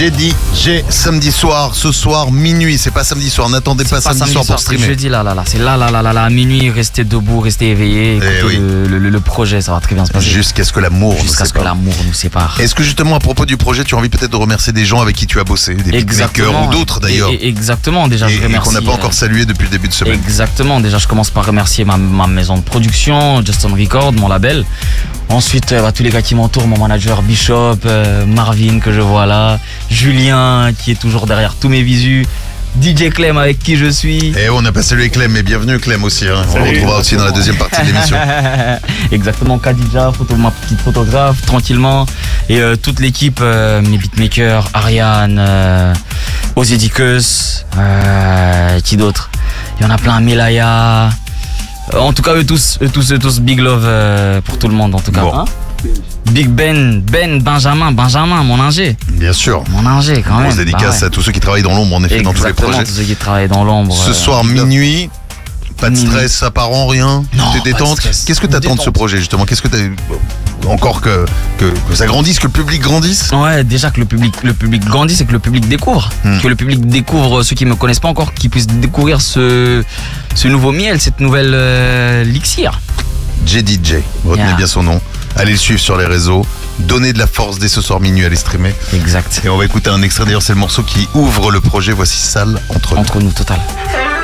J samedi soir, ce soir minuit, c'est pas samedi soir, n'attendez pas samedi soir pour streamer. Jeudi c'est là, minuit, restez debout, restez éveillés, écoutez le projet, ça va très bien se passer. Jusqu'à ce que l'amour nous sépare. Est-ce que justement à propos du projet, tu as envie peut-être de remercier des gens avec qui tu as bossé, des beatmakers ou d'autres d'ailleurs? Exactement, déjà je remercie. Et qu'on n'a pas encore salué depuis le début de semaine. Exactement, déjà je commence par remercier ma maison de production, Justin Record, mon label. Ensuite, tous les gars qui m'entourent, mon manager Bishop, Marvin que je vois là, Julien qui est toujours derrière tous mes visus, DJ Clem avec qui je suis. Et on n'a pas salué Clem, mais bienvenue Clem aussi. Hein. On le retrouvera aussi dans la deuxième partie de l'émission. Exactement, Khadija, ma petite photographe, tranquillement. Et toute l'équipe, mes beatmakers, Ariane, Ozidicus, qui d'autre? Il y en a plein, Melaya. En tout cas, eux tous, big love pour tout le monde en tout cas. Bon. Hein, Big Benjamin, mon ingé. Bien sûr. Mon ingé quand même. Grosse dédicace à tous ceux qui travaillent dans l'ombre en effet. Exactement, dans tous les projets. Tous ceux qui travaillent dans l'ombre. Ce soir minuit, pas de stress apparent, rien. T'es détente. Qu'est-ce que t'attends de ce projet justement? Qu'est-ce que t'as encore que ça grandisse, que le public grandisse? Ouais, déjà que le public grandisse et que le public découvre. Que le public découvre, ceux qui me connaissent pas encore, qui puissent découvrir ce nouveau miel, cette nouvelle elixir. JDJ, retenez bien son nom. Allez le suivre sur les réseaux. Donnez de la force dès ce soir minuit, allez streamer. Exact. Et on va écouter un extrait, d'ailleurs c'est le morceau qui ouvre le projet. Voici Sale entre nous. Entre nous, total.